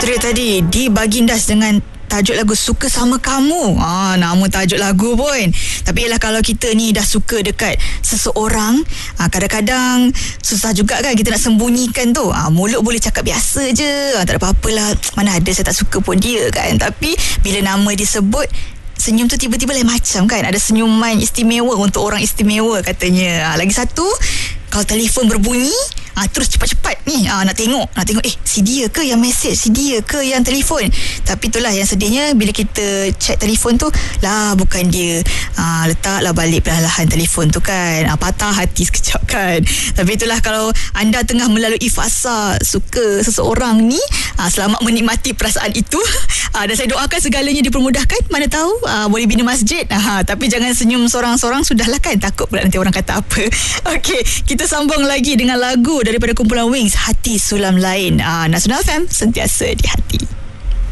Itu dia tadi, Di Bagindas dengan tajuk lagu Suka Sama Kamu. Nama tajuk lagu pun. Tapi ialah kalau kita ni dah suka dekat seseorang, kadang-kadang susah juga kan kita nak sembunyikan tu. Mulut boleh cakap biasa je, tak ada apa-apalah, mana ada saya tak suka pun dia kan. Tapi bila nama disebut, senyum tu tiba-tiba lain macam kan. Ada senyuman istimewa untuk orang istimewa katanya. Lagi satu, kalau telefon berbunyi, terus cepat-cepat ni nak tengok si dia ke yang mesej, si dia ke yang telefon. Tapi itulah yang sedihnya, bila kita check telefon tu, lah bukan dia. Letaklah balik perlahan telefon tu kan. Patah hati sekejap kan. Tapi itulah, kalau anda tengah melalui fasa suka seseorang ni, selamat menikmati perasaan itu. Dan saya doakan segalanya dipermudahkan. Mana tahu boleh bina masjid. Tapi jangan senyum sorang-sorang, sudahlah kan, takut pula nanti orang kata apa. Okey, kita sambung lagi dengan lagu daripada kumpulan Wings, Hati Sulam Lain. Nasional FM, sentiasa di hati.